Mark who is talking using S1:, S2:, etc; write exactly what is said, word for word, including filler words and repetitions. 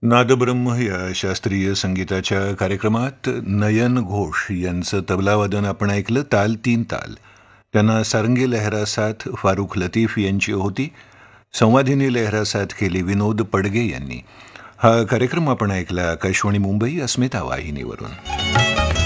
S1: नादब्रह्म या शास्त्रीय संगीताच्या कार्यक्रमात नयन घोष यांचं तबलावादन आपण ऐकलं. ताल तीन ताल. त्यांना सारंगी लहरा साथ फारुख लतीफ यांची होती. संवादिनी लहरा साथ केली विनोद पडगे यांनी. हा कार्यक्रम आपण ऐकला आकाशवाणी मुंबई अस्मिता वाहिनीवरून.